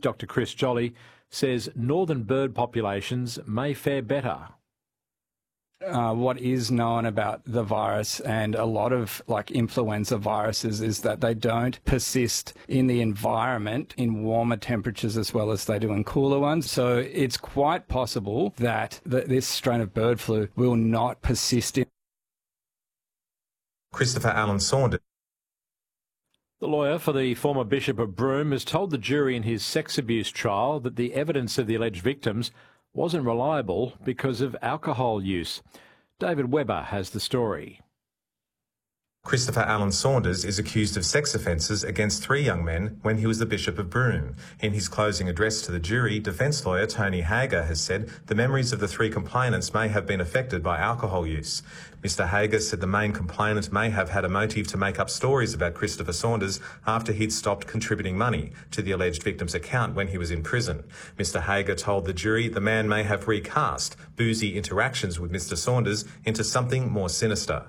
Dr Chris Jolly says northern bird populations may fare better. What is known about the virus and a lot of influenza viruses is that they don't persist in the environment in warmer temperatures as well as they do in cooler ones. So it's quite possible that this strain of bird flu will not persist in. Christopher Allen Saunders. The lawyer for the former Bishop of Broome has told the jury in his sex abuse trial that the evidence of the alleged victims wasn't reliable because of alcohol use. David Webber has the story. Christopher Allen Saunders is accused of sex offences against 3 young men when he was the Bishop of Broome. In his closing address to the jury, defence lawyer Tony Hager has said the memories of the 3 complainants may have been affected by alcohol use. Mr Hager said the main complainant may have had a motive to make up stories about Christopher Saunders after he'd stopped contributing money to the alleged victim's account when he was in prison. Mr Hager told the jury the man may have recast boozy interactions with Mr Saunders into something more sinister.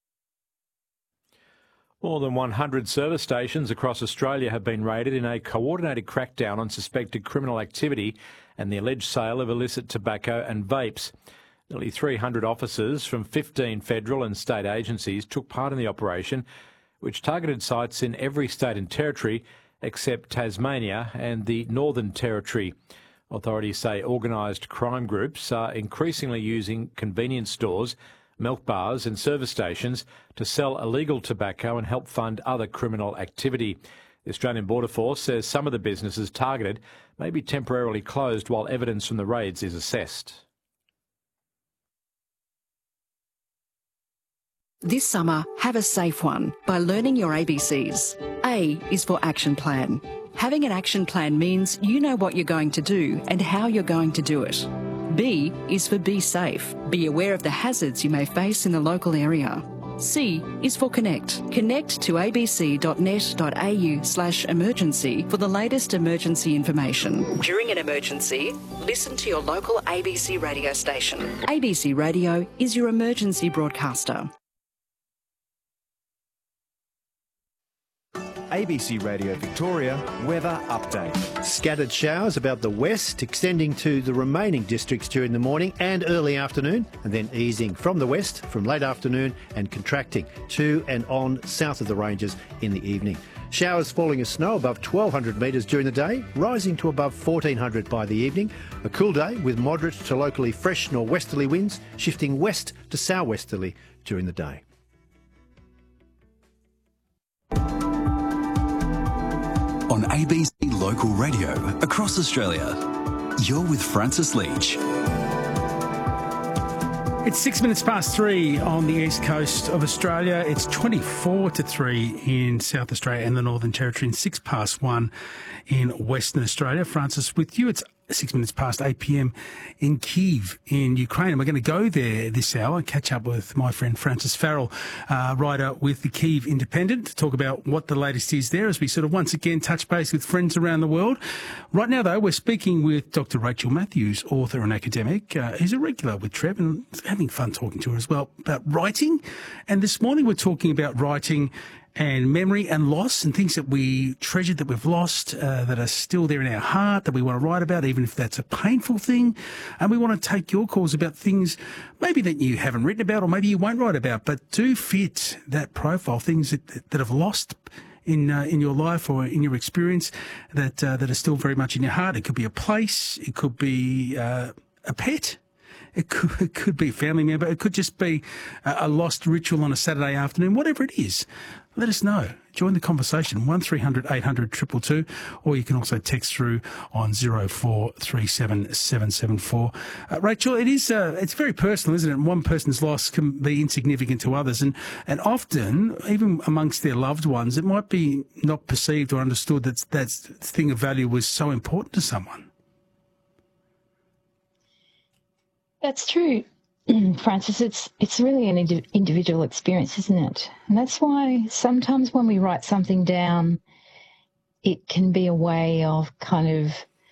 More than 100 service stations across Australia have been raided in a coordinated crackdown on suspected criminal activity and the alleged sale of illicit tobacco and vapes. Nearly 300 officers from 15 federal and state agencies took part in the operation, which targeted sites in every state and territory except Tasmania and the Northern Territory. Authorities say organised crime groups are increasingly using convenience stores, milk bars and service stations to sell illegal tobacco and help fund other criminal activity. The Australian Border Force says some of the businesses targeted may be temporarily closed while evidence from the raids is assessed. This summer, have a safe one by learning your ABCs. A is for action plan. Having an action plan means you know what you're going to do and how you're going to do it. B is for be safe. Be aware of the hazards you may face in the local area. C is for connect. Connect to abc.net.au/emergency for the latest emergency information. During an emergency, listen to your local ABC radio station. ABC Radio is your emergency broadcaster. ABC Radio Victoria weather update. Scattered showers about the west, extending to the remaining districts during the morning and early afternoon, and then easing from the west from late afternoon and contracting to and on south of the ranges in the evening. Showers falling as snow above 1,200 metres during the day, rising to above 1,400 by the evening. A cool day with moderate to locally fresh nor'westerly winds, shifting west to sou'westerly during the day. On ABC Local Radio across Australia, you're with Francis Leach. It's 6 minutes past 3 on the east coast of Australia. It's 24 to 3 in South Australia and the Northern Territory, and 6 past 1 in Western Australia. Francis, with you, it's 6 minutes past 8 p.m. in Kyiv in Ukraine. And we're going to go there this hour and catch up with my friend Francis Farrell, writer with the Kyiv Independent, to talk about what the latest is there as we sort of once again touch base with friends around the world. Right now, though, we're speaking with Dr. Rachel Matthews, author and academic, who's a regular with Trev and having fun talking to her as well about writing. And this morning we're talking about writing and memory and loss and things that we treasured that we've lost, that are still there in our heart, that we want to write about, even if that's a painful thing. And we want to take your calls about things maybe that you haven't written about or maybe you won't write about, but do fit that profile, things that have lost in your life or in your experience that are still very much in your heart. It could be a place, it could be a pet. It could be a family member. It could just be a lost ritual on a Saturday afternoon. Whatever it is, let us know. Join the conversation, 1300 800 222, or you can also text through on 0437 774. Rachel, it's very personal, isn't it? And one person's loss can be insignificant to others, and often, even amongst their loved ones, it might be not perceived or understood that that thing of value was so important to someone. That's true, Francis. It's really an individual experience, isn't it? And that's why sometimes when we write something down, it can be a way of kind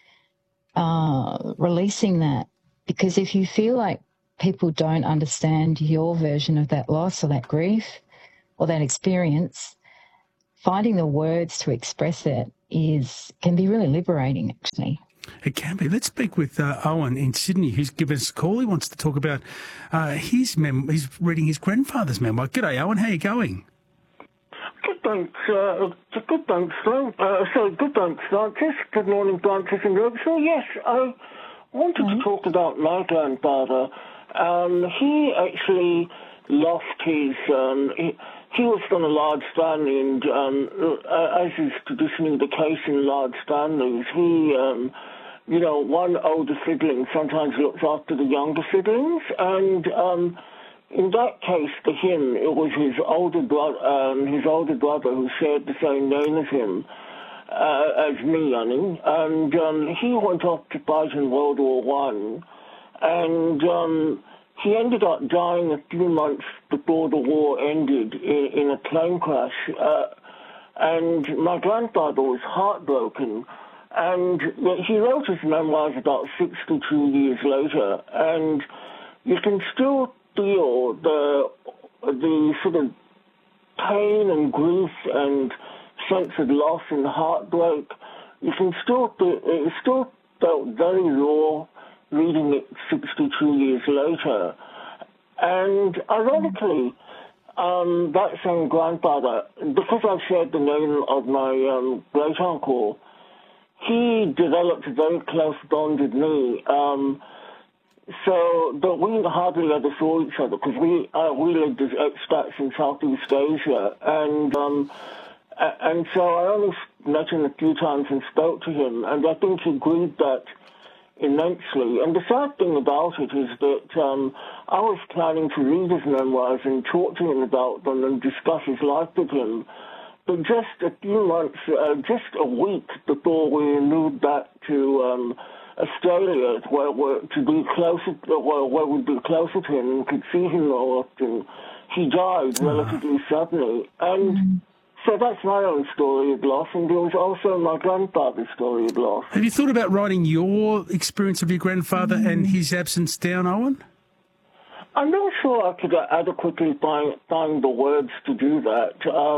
of releasing that. Because if you feel like people don't understand your version of that loss or that grief or that experience, finding the words to express it can be really liberating, actually. It can be. Let's speak with Owen in Sydney, who's given us a call. He wants to talk about he's reading his grandfather's memoir. G'day, Owen. How are you going? Good, thanks. Good, thanks, good, thanks, Francis. Good morning, Francis and Rob. So, yes, I wanted to talk about my grandfather. He actually lost his... He was from a large family, and as is traditionally the case in large families, he, one older sibling sometimes looks after the younger siblings, and in that case, for him, it was his older brother who shared the same name as him, as me, and he went off to fight in World War One, and he ended up dying a few months before the war ended in a plane crash. And my grandfather was heartbroken. And he wrote his memoirs about 62 years later. And you can still feel the sort of pain and grief and sense of loss and heartbreak. You can still feel, it still felt very raw reading it 62 years later. And ironically, that same grandfather, because I've shared the name of my great-uncle, he developed a very close bond with me. But we hardly ever saw each other because we lived as expats in Southeast Asia. And so I only met him a few times and spoke to him, and I think he grieved that immensely. And the sad thing about it is that I was planning to read his memoirs and talk to him about them and discuss his life with him. But just a few months, just a week before we moved back to Australia, where we'd be closer to him and could see him more often, he died relatively suddenly. And so that's my own story of loss, and there was also my grandfather's story of loss. Have you thought about writing your experience of your grandfather and his absence down, Owen? I'm not sure I could adequately find the words to do that.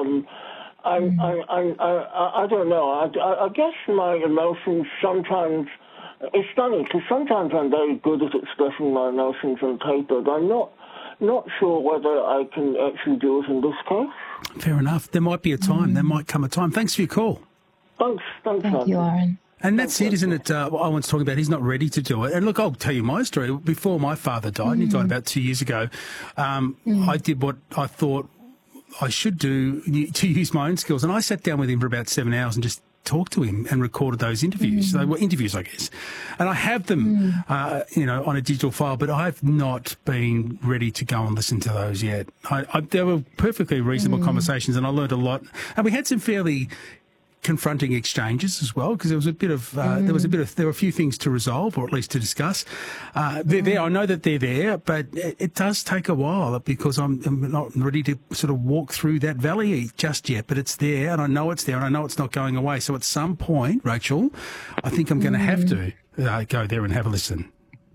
I don't know. I guess my emotions sometimes... It's funny, because sometimes I'm very good at expressing my emotions on paper, but I'm not sure whether I can actually do it in this case. Fair enough. There might be a time. There might come a time. Thanks for your call. Thanks. Thank you, Aaron. And that's it, isn't it? Owen's talking about he's not ready to do it. And look, I'll tell you my story. Before my father died, and he died about 2 years ago, I did what I thought I should do to use my own skills. And I sat down with him for about 7 hours and just talked to him and recorded those interviews. They were interviews, I guess. And I have them, on a digital file, but I've not been ready to go and listen to those yet. They were perfectly reasonable conversations, and I learned a lot. And we had some fairly confronting exchanges as well, because there was a bit of there were a few things to resolve, or at least to discuss. They're there. I know that they're there, but it does take a while because I'm not ready to sort of walk through that valley just yet. But it's there, and I know it's there, and I know it's not going away. So at some point, Rachel, I think I'm going to have to go there and have a listen.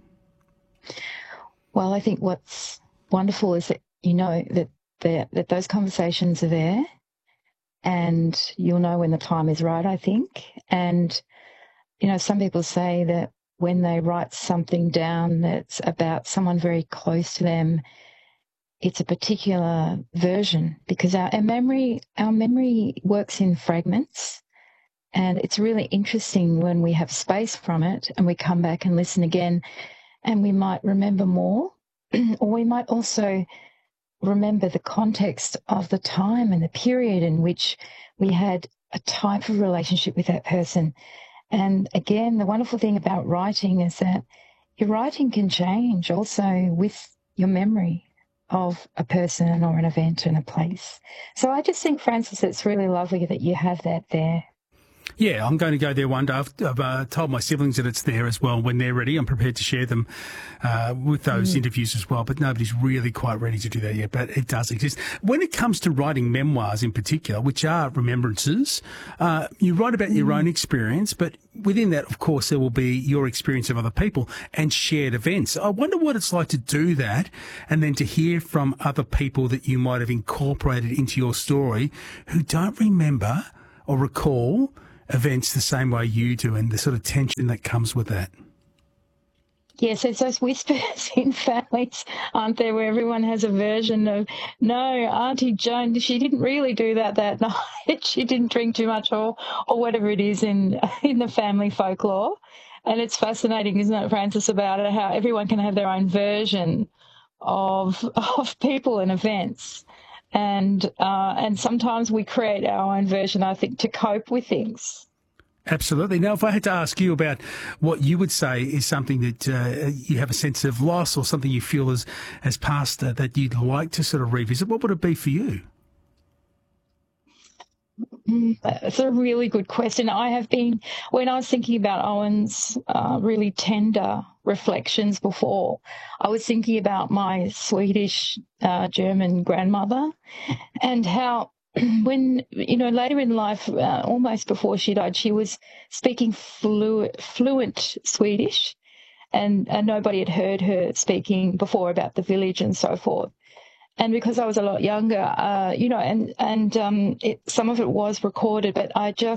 Well, I think what's wonderful is that you know that those conversations are there. And you'll know when the time is right, I think. And, some people say that when they write something down that's about someone very close to them, it's a particular version, because our memory works in fragments. And it's really interesting when we have space from it and we come back and listen again, and we might remember more, or we might also remember the context of the time and the period in which we had a type of relationship with that person. And again, the wonderful thing about writing is that your writing can change also with your memory of a person or an event and a place. So I just think, Francis, it's really lovely that you have that there. Yeah, I'm going to go there one day. I've told my siblings that it's there as well. When they're ready, I'm prepared to share them with those interviews as well. But nobody's really quite ready to do that yet. But it does exist. When it comes to writing memoirs in particular, which are remembrances, you write about your own experience. But within that, of course, there will be your experience of other people and shared events. I wonder what it's like to do that and then to hear from other people that you might have incorporated into your story who don't remember or recall events the same way you do, and the sort of tension that comes with that. Yes, it's those whispers in families, aren't there, where everyone has a version of, no, Auntie Joan, she didn't really do that night. She didn't drink too much, or whatever it is in the family folklore. And it's fascinating, isn't it, Francis, about it, how everyone can have their own version of people and events. And sometimes we create our own version, I think, to cope with things. Absolutely. Now, if I had to ask you about what you would say is something that you have a sense of loss, or something you feel has passed that you'd like to sort of revisit, what would it be for you? It's a really good question. When I was thinking about Owen's really tender reflections before, I was thinking about my Swedish German grandmother, and how when, later in life, almost before she died, she was speaking fluent Swedish, and nobody had heard her speaking before about the village and so forth. And because I was a lot younger, some of it was recorded, but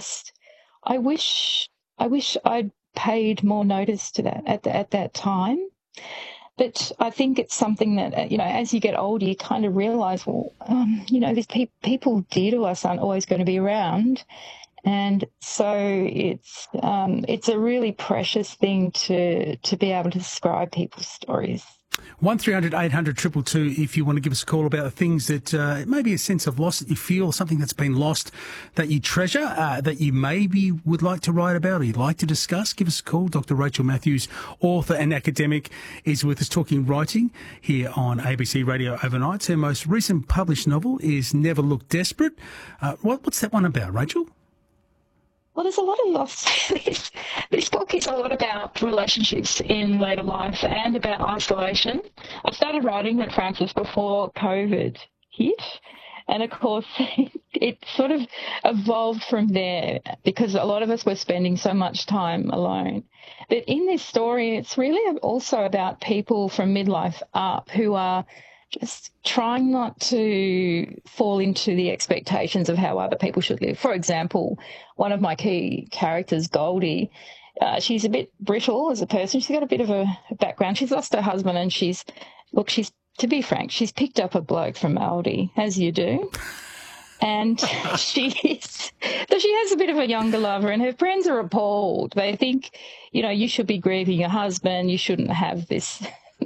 I wish I'd paid more notice to that at that time. But I think it's something that, as you get older, you kind of realise, well, these people dear to us aren't always going to be around. And so it's a really precious thing to be able to describe people's stories. 1300 800 222 if you want to give us a call about the things that maybe a sense of loss that you feel, something that's been lost that you treasure, that you maybe would like to write about or you'd like to discuss. Give us a call. Dr. Rachel Matthews, author and academic, is with us talking writing here on ABC Radio Overnight. Her most recent published novel is Never Look Desperate. What's that one about, Rachel? Well, there's a lot of loss. This book is a lot about relationships in later life and about isolation. I started writing it, Francis, before COVID hit. And, of course, it sort of evolved from there because a lot of us were spending so much time alone. But in this story, it's really also about people from midlife up who are just trying not to fall into the expectations of how other people should live. For example, one of my key characters, Goldie, she's a bit brittle as a person. She's got a bit of a background. She's lost her husband, and to be frank, she's picked up a bloke from Aldi, as you do. And she has a bit of a younger lover, and her friends are appalled. They think, you should be grieving your husband. You shouldn't have this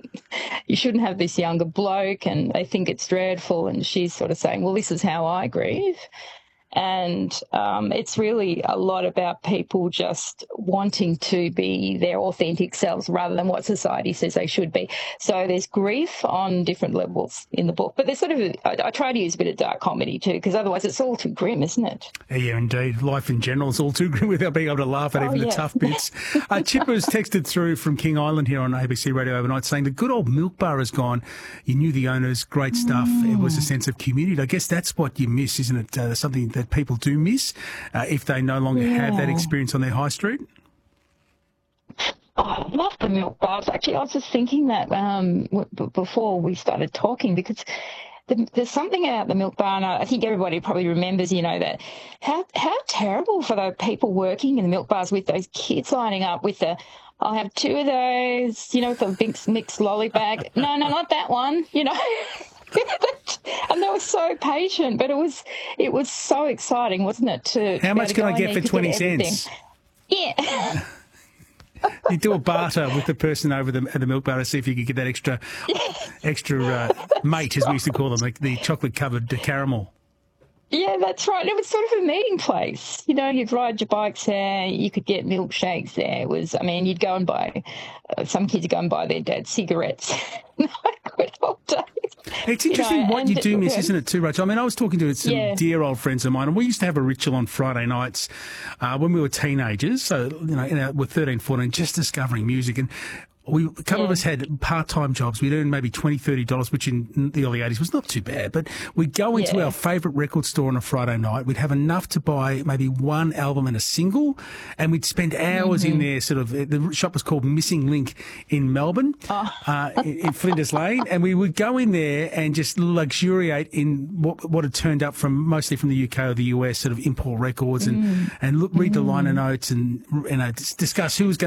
younger bloke, and they think it's dreadful. And she's sort of saying, well, this is how I grieve. And it's really a lot about people just wanting to be their authentic selves rather than what society says they should be. So there's grief on different levels in the book. But there's sort of I try to use a bit of dark comedy too, because otherwise it's all too grim, isn't it? Yeah, indeed. Life in general is all too grim without being able to laugh at even the tough bits. Chipper's texted through from King Island here on ABC Radio Overnight saying the good old milk bar is gone. You knew the owners, great stuff. It was a sense of community. I guess that's what you miss, isn't it? Something that people do miss if they no longer have that experience on their high street. Oh, I love the milk bars. Actually, I was just thinking that before we started talking, because there's something about the milk bar, and I think everybody probably remembers, that how terrible for the people working in the milk bars with those kids lining up with I'll have 2 of those, with the mixed lolly bag. No, not that one, And they were so patient, but it was so exciting, wasn't it? How much can I get for 20 cents? Yeah. You do a barter with the person over at the milk bar to see if you could get that extra mate, as we used to call them, like the chocolate-covered caramel. Yeah, that's right. It was sort of a meeting place. You'd ride your bikes there. You could get milkshakes there. You'd go and buy, some kids would go and buy their dad's cigarettes. Good old days. It's interesting what you do miss, isn't it, too, Rachel? I was talking to some dear old friends of mine, and we used to have a ritual on Friday nights when we were teenagers. So, we're 13, 14, just discovering music. And a couple of us had part-time jobs. We'd earn maybe $20, $30, which in the early 80s was not too bad. But we'd go into our favourite record store on a Friday night. We'd have enough to buy maybe one album and a single, and we'd spend hours in there. Sort of, the shop was called Missing Link in Melbourne, in Flinders Lane, and we would go in there and just luxuriate in what had turned up mostly from the UK or the US, sort of import records, and read the liner notes and discuss who was going